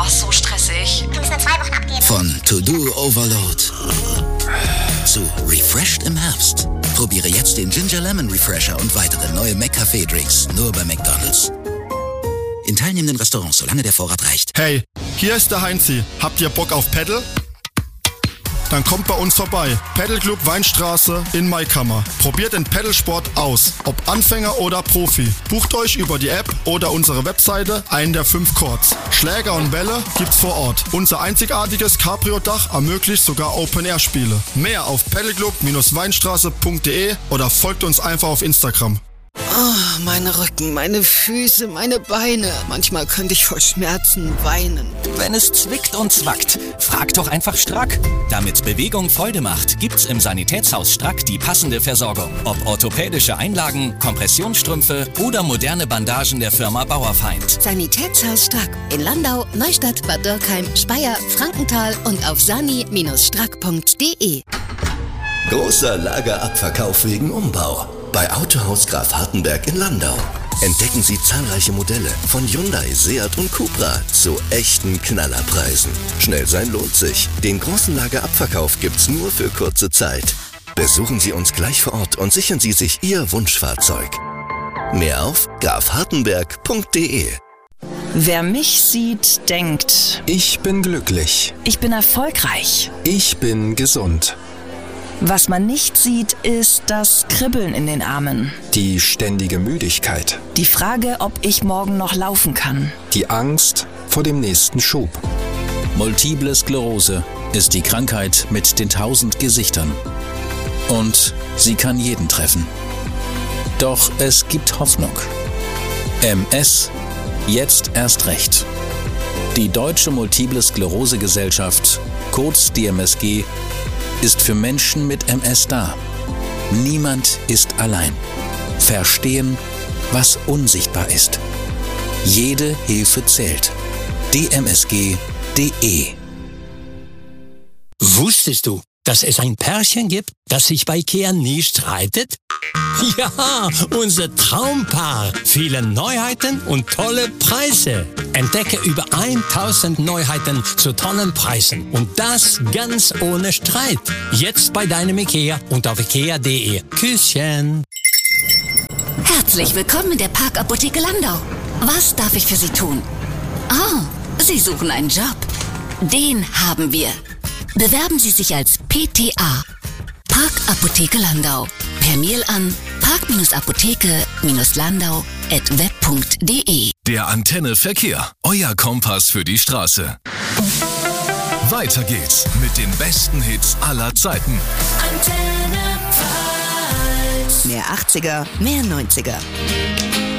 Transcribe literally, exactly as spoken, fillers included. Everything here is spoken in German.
Oh, so stressig. Wir müssen in zwei Wochen abgeben. Von To-Do Overload zu Refreshed im Herbst. Probiere jetzt den Ginger Lemon Refresher und weitere neue McCafé-Drinks nur bei McDonald's. In teilnehmenden Restaurants, solange der Vorrat reicht. Hey, hier ist der Heinzi. Habt ihr Bock auf Paddle? Dann kommt bei uns vorbei. Paddle Club Weinstraße in Maikammer. Probiert den Paddlesport aus. Ob Anfänger oder Profi. Bucht euch über die App oder unsere Webseite einen der fünf Courts. Schläger und Bälle gibt's vor Ort. Unser einzigartiges Cabrio-Dach ermöglicht sogar Open-Air-Spiele. Mehr auf paddleclub Weinstraße punkt de oder folgt uns einfach auf Instagram. Oh, meine Rücken, meine Füße, meine Beine. Manchmal könnte ich vor Schmerzen weinen. Wenn es zwickt und zwackt, frag doch einfach Strack. Damit Bewegung Freude macht, gibt's im Sanitätshaus Strack die passende Versorgung. Ob orthopädische Einlagen, Kompressionsstrümpfe oder moderne Bandagen der Firma Bauerfeind. Sanitätshaus Strack in Landau, Neustadt, Bad Dürkheim, Speyer, Frankenthal und auf sani Strack punkt de. Großer Lagerabverkauf wegen Umbau. Bei Autohaus Graf Hartenberg in Landau. Entdecken Sie zahlreiche Modelle von Hyundai, Seat und Cupra zu echten Knallerpreisen. Schnell sein lohnt sich. Den großen Lagerabverkauf gibt's nur für kurze Zeit. Besuchen Sie uns gleich vor Ort und sichern Sie sich Ihr Wunschfahrzeug. Mehr auf graf hartenberg punkt de. Wer mich sieht, denkt: Ich bin glücklich. Ich bin erfolgreich. Ich bin gesund. Was man nicht sieht, ist das Kribbeln in den Armen. Die ständige Müdigkeit. Die Frage, ob ich morgen noch laufen kann. Die Angst vor dem nächsten Schub. Multiple Sklerose ist die Krankheit mit den tausend Gesichtern. Und sie kann jeden treffen. Doch es gibt Hoffnung. M S, jetzt erst recht. Die Deutsche Multiple Sklerose Gesellschaft, kurz D M S G, ist für Menschen mit M S da. Niemand ist allein. Verstehen, was unsichtbar ist. Jede Hilfe zählt. d m s g punkt de. Wusstest du, dass es ein Pärchen gibt, das sich bei Ikea nie streitet? Ja, unser Traumpaar. Viele Neuheiten und tolle Preise. Entdecke über tausend Neuheiten zu tollen Preisen. Und das ganz ohne Streit. Jetzt bei deinem Ikea und auf ikea punkt de. Küsschen. Herzlich willkommen in der Parkapotheke Landau. Was darf ich für Sie tun? Ah, Sie suchen einen Job. Den haben wir. Bewerben Sie sich als P T A. Parkapotheke Landau. Per Mail an park-apotheke-landau at web punkt de. Der Antenne Verkehr. Euer Kompass für die Straße. Weiter geht's mit den besten Hits aller Zeiten. Antenne Pfalz. Mehr achtziger, mehr neunziger.